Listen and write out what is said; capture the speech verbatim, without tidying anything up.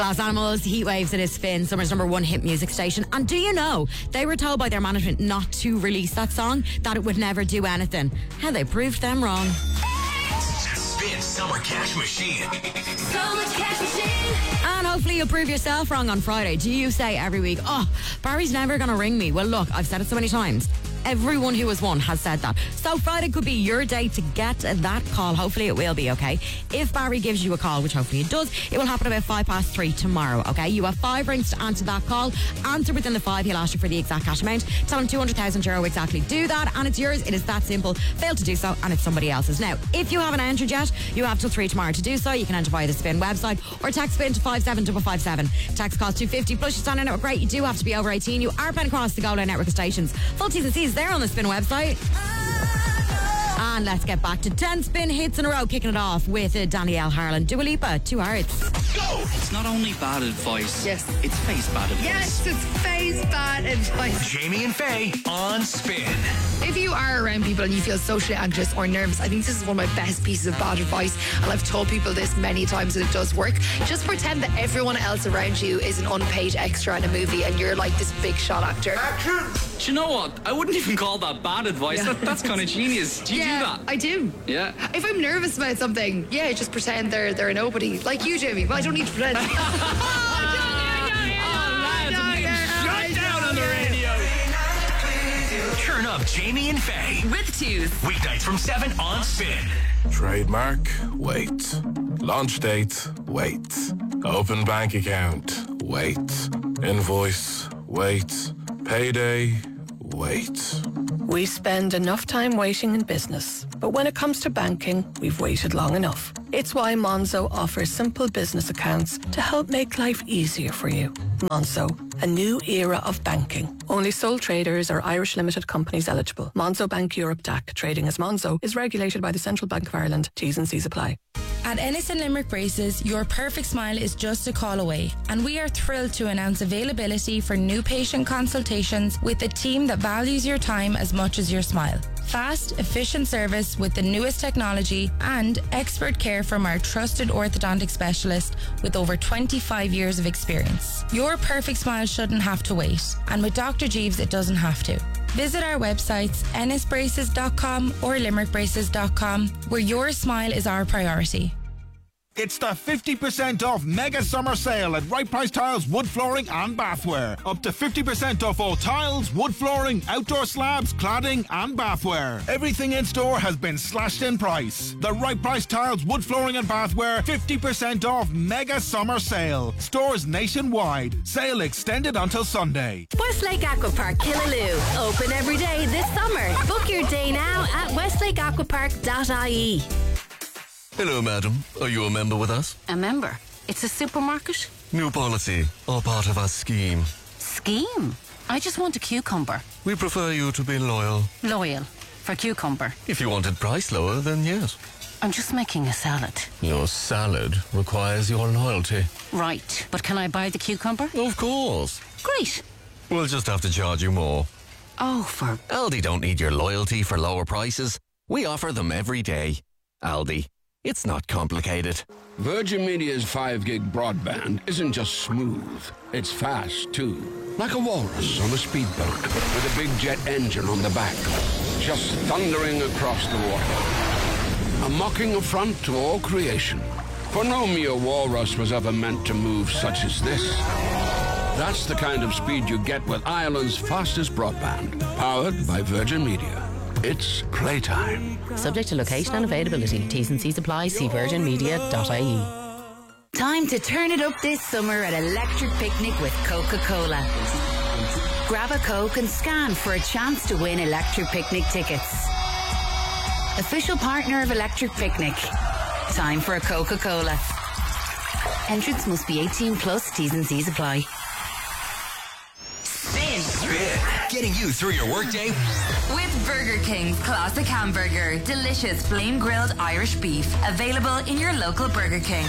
Glass Animals, Heat Waves, it is Spin, Summer's number one hit music station. And do you know, they were told by their management not to release that song, that it would never do anything. How they proved them wrong. Spin Summer Cash Machine. So much cash machine. And hopefully you'll prove yourself wrong on Friday. Do you say every week, oh, Barry's never going to ring me? Well, look, I've said it so many times. Everyone who has won has said that. So Friday could be your day to get that call. Hopefully it will be, okay? If Barry gives you a call, which hopefully it does, it will happen about five past three tomorrow, okay? You have five rings to answer that call. Answer within the five, he'll ask you for the exact cash amount. Tell him two hundred thousand euro exactly. Do that and it's yours. It is that simple. Fail to do so and it's somebody else's. Now, if you haven't entered yet, you have till three tomorrow to do so. You can enter via the Spin website or text Spin to five seven five five seven. Text costs two fifty plus your standard network rate. You do have to be over eighteen. You are paying across the Go Loud network of stations. Full T's and C's there on the Spin website. And let's get back to ten Spin hits in a row, kicking it off with uh, Danielle Harlan. Dua Lipa, Two Hearts. Go! It's not only bad advice. Yes. It's face bad advice. Yes, it's face bad advice. Jamie and Faye on Spin. If you are around people and you feel socially anxious or nervous, I think this is one of my best pieces of bad advice. And I've told people this many times and it does work. Just pretend that everyone else around you is an unpaid extra in a movie and you're like this big shot actor. Action! Do you know what? I wouldn't even call that bad advice. Yeah. That, that's kind of genius. Do you yeah, do that? I do. Yeah. If I'm nervous about something, yeah, just pretend they're they're a nobody. Like you, Jamie. But I don't need to pretend. Oh, lads, I'm getting shut down on the radio. Turn up Jamie and Faye. With twos. Weeknights from seven on Spin. Trademark, wait. Launch date, wait. Open bank account, wait. Invoice, wait. Payday, wait. We spend enough time waiting in business, but when it comes to banking, we've waited long enough. It's why Monzo offers simple business accounts to help make life easier for you. Monzo, a new era of banking. Only sole traders or Irish limited companies eligible. Monzo Bank Europe D A C, trading as Monzo, is regulated by the Central Bank of Ireland. T's and C's apply. At Ennis and Limerick Braces, your perfect smile is just a call away, and we are thrilled to announce availability for new patient consultations with a team that values your time as much as your smile. Fast, efficient service with the newest technology and expert care from our trusted orthodontic specialist with over twenty-five years of experience. Your perfect smile shouldn't have to wait, and with Doctor Jeeves it doesn't have to. Visit our websites ennis braces dot com or limerick braces dot com, where your smile is our priority. It's the fifty percent off mega summer sale at Right Price Tiles, Wood Flooring and Bathware. Up to fifty percent off all tiles, wood flooring, outdoor slabs, cladding and bathware. Everything in store has been slashed in price. The Right Price Tiles, Wood Flooring and Bathware fifty percent off mega summer sale. Stores nationwide. Sale extended until Sunday. Westlake Aqua Park, Killaloe. Open every day this summer. Book your day now at westlake aqua park dot I E. Hello, madam. Are you a member with us? A member? It's a supermarket? New policy, or part of our scheme. Scheme? I just want a cucumber. We prefer you to be loyal. Loyal? For cucumber? If you wanted price lower, then yes. I'm just making a salad. Your salad requires your loyalty. Right, but can I buy the cucumber? Of course. Great. We'll just have to charge you more. Oh, for... Aldi don't need your loyalty for lower prices. We offer them every day. Aldi. It's not complicated. Virgin Media's five gig broadband isn't just smooth, it's fast too. Like a walrus on a speedboat with a big jet engine on the back, just thundering across the water. A mocking affront to all creation. For no mere walrus was ever meant to move such as this. That's the kind of speed you get with Ireland's fastest broadband, powered by Virgin Media. It's playtime. Subject to location and availability. T's and C's apply. See virgin media dot I E. Time to turn it up this summer at Electric Picnic with Coca-Cola. Grab a Coke and scan for a chance to win Electric Picnic tickets. Official partner of Electric Picnic. Time for a Coca-Cola. Entrance must be eighteen plus. T's and C's apply. Spin. Spin. Getting you through your workday. With Burger King's Classic Hamburger. Delicious flame grilled Irish beef. Available in your local Burger King.